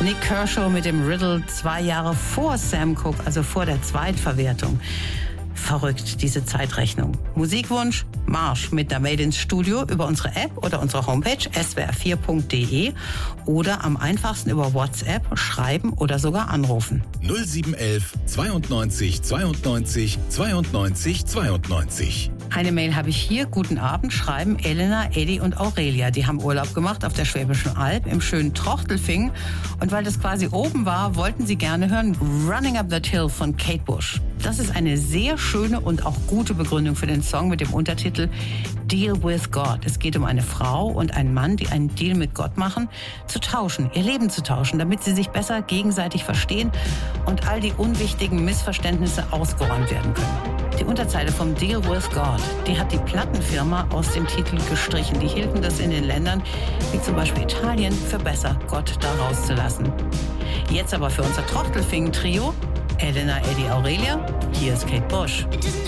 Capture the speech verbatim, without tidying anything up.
Nick Kershaw mit dem Riddle zwei Jahre vor Sam Cooke, also vor der Zweitverwertung. Verrückt, diese Zeitrechnung. Musikwunsch? Marsch mit der Mail ins Studio über unsere App oder unsere Homepage s w r vier punkt d e oder am einfachsten über WhatsApp schreiben oder sogar anrufen. null sieben elf zweiundneunzig zweiundneunzig zweiundneunzig zweiundneunzig. Eine Mail habe ich hier. Guten Abend, schreiben Elena, Eddie und Aurelia. Die haben Urlaub gemacht auf der Schwäbischen Alb im schönen Trochtelfingen. Und weil das quasi oben war, wollten sie gerne hören Running Up That Hill von Kate Bush. Das ist eine sehr schöne und auch gute Begründung für den Song mit dem Untertitel Deal with God. Es geht um eine Frau und einen Mann, die einen Deal mit Gott machen, zu tauschen, ihr Leben zu tauschen, damit sie sich besser gegenseitig verstehen und all die unwichtigen Missverständnisse ausgeräumt werden können. Die Unterzeile vom Deal with God, die hat die Plattenfirma aus dem Titel gestrichen. Die hielten das in den Ländern, wie zum Beispiel Italien, für besser, Gott da rauszulassen. Jetzt aber für unser Trochtelfingen-Trio, Elena, Eddie, Aurelia, hier ist Kate Bush.